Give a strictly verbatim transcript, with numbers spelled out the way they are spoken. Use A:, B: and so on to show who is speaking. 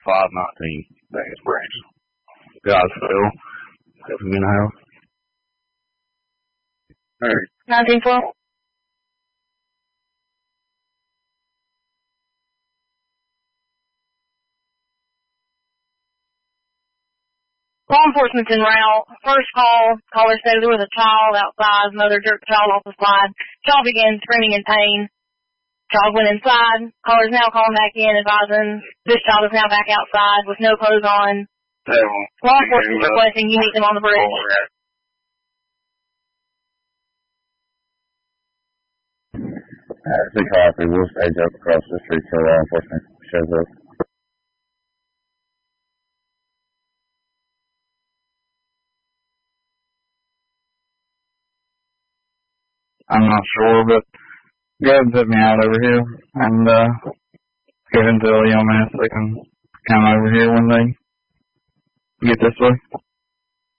A: five nineteen Vegas Branch. Godsville, if we can have. Alright.
B: nineteen twelve. Law enforcement's en route. First call, caller said there was a child outside. Mother jerked the child off the slide. Child began screaming in pain. Child went inside. Caller's now calling back in, advising this child is now back outside with no clothes on. Law enforcement's requesting you meet them on the bridge.
C: Alright, six copy. We'll stage up across the street till law enforcement shows up.
A: I'm not sure, but go ahead and put me out over here and uh go ahead and tell the young man so they can come over here when they get this way.